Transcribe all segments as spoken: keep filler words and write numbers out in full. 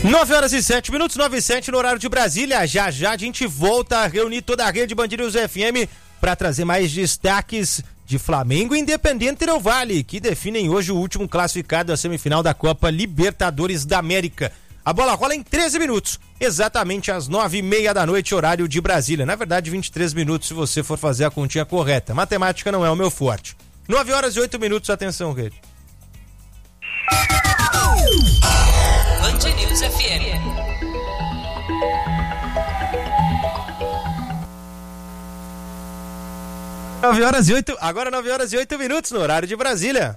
nove horas e sete minutos, nove e sete no horário de Brasília. Já já a gente volta a reunir toda a rede Band News F M para trazer mais destaques de Flamengo e Independiente Del Valle, que definem hoje o último classificado da semifinal da Copa Libertadores da América. A bola rola em treze minutos, exatamente às nove e meia da noite, horário de Brasília. Na verdade, vinte e três minutos se você for fazer a continha correta. Matemática não é o meu forte. nove horas e oito minutos, atenção, rede. Band News F M. nove horas e oito, agora nove horas e oito minutos no horário de Brasília.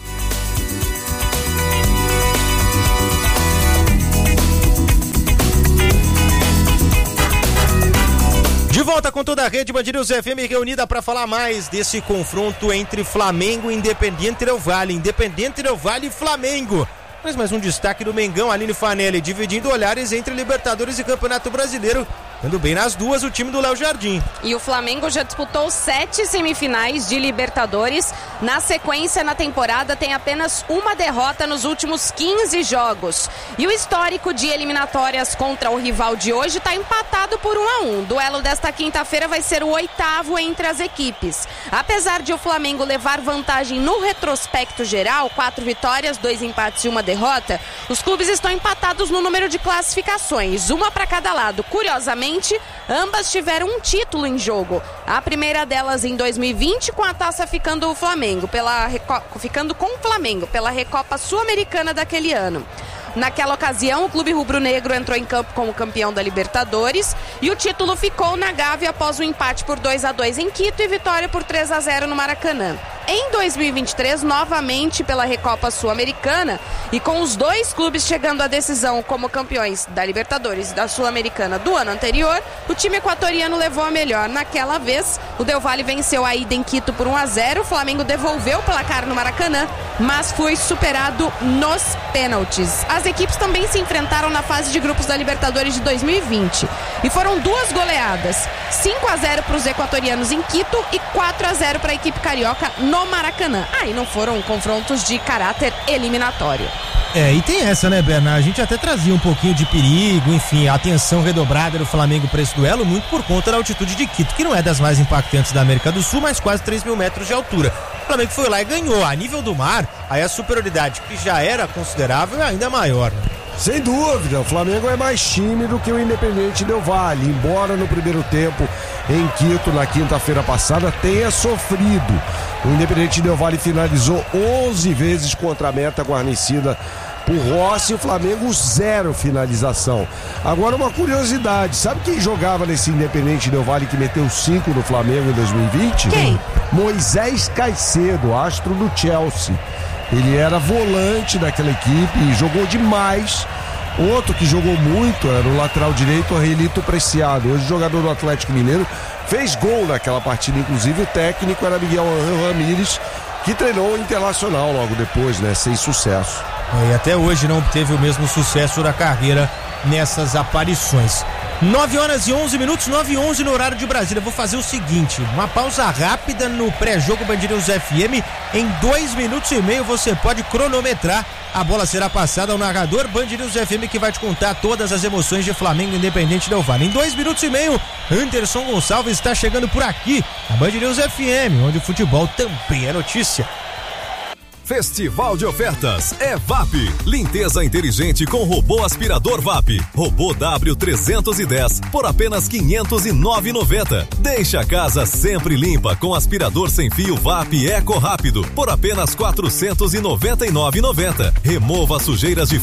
De volta com toda a rede Band News F M reunida para falar mais desse confronto entre Flamengo e Independiente Del Valle. Independiente Del Valle e Flamengo. Mas mais um destaque do Mengão, Aline Fanelli, dividindo olhares entre Libertadores e Campeonato Brasileiro. Indo bem nas duas, o time do Léo Jardim. E o Flamengo já disputou sete semifinais de Libertadores. Na sequência, na temporada, tem apenas uma derrota nos últimos quinze jogos. E o histórico de eliminatórias contra o rival de hoje está empatado por um a um. O duelo desta quinta-feira vai ser o oitavo entre as equipes. Apesar de o Flamengo levar vantagem no retrospecto geral, quatro vitórias, dois empates e uma derrota, os clubes estão empatados no número de classificações, uma para cada lado. Curiosamente, ambas tiveram um título em jogo. A primeira delas em dois mil e vinte, com a taça ficando o Flamengo, pela Reco... ficando com o Flamengo pela Recopa Sul-Americana daquele ano. Naquela ocasião, o clube rubro-negro entrou em campo como campeão da Libertadores e o título ficou na Gávea após o empate por dois a dois em Quito e vitória por três a zero no Maracanã. Em dois mil e vinte e três, novamente pela Recopa Sul-Americana e com os dois clubes chegando à decisão como campeões da Libertadores e da Sul-Americana do ano anterior, o time equatoriano levou a melhor. Naquela vez, o Del Valle venceu a ida em Quito por um a zero, o Flamengo devolveu o placar no Maracanã, mas foi superado nos pênaltis. As equipes também se enfrentaram na fase de grupos da Libertadores de dois mil e vinte e foram duas goleadas, cinco a zero para os equatorianos em Quito e quatro a zero para a equipe carioca no Maracanã. Aí ah, não foram confrontos de caráter eliminatório. É, e tem essa, né, Bernardo? A gente até trazia um pouquinho de perigo, enfim, a atenção redobrada do Flamengo para esse duelo, muito por conta da altitude de Quito, que não é das mais impactantes da América do Sul, mas quase três mil metros de altura. O Flamengo foi lá e ganhou. A nível do mar, aí a superioridade, que já era considerável, é ainda maior, né? Sem dúvida, o Flamengo é mais time do que o Independiente Del Valle, embora no primeiro tempo em Quito, na quinta-feira passada, tenha sofrido. O Independiente Del Valle finalizou onze vezes contra a meta guarnecida por Rossi e o Flamengo zero finalização. Agora uma curiosidade, sabe quem jogava nesse Independiente Del Valle que meteu cinco no Flamengo em dois mil e vinte? Quem? Moisés Caicedo, astro do Chelsea. Ele era volante daquela equipe e jogou demais. Outro que jogou muito era o lateral direito, Aurelito Preciado, hoje jogador do Atlético Mineiro, fez gol naquela partida, inclusive o técnico era Miguel Ramírez, que treinou o Internacional logo depois, né, sem sucesso. E até hoje não obteve o mesmo sucesso da carreira nessas aparições. nove horas e onze minutos, nove e onze no horário de Brasília. Vou fazer o seguinte, uma pausa rápida no pré-jogo Band News F M. Em dois minutos e meio você pode cronometrar. A bola será passada ao narrador Band News F M, que vai te contar todas as emoções de Flamengo Independiente Del Valle. Em dois minutos e meio, Anderson Gonçalves está chegando por aqui, na Band News F M, onde o futebol também é notícia. Festival de ofertas é V A P. Limpeza inteligente com robô aspirador V A P. Robô W trezentos e dez por apenas quinhentos e nove reais e noventa centavos. Deixe a casa sempre limpa com aspirador sem fio V A P Eco Rápido por apenas quatrocentos e noventa e nove reais e noventa centavos. Remova sujeiras de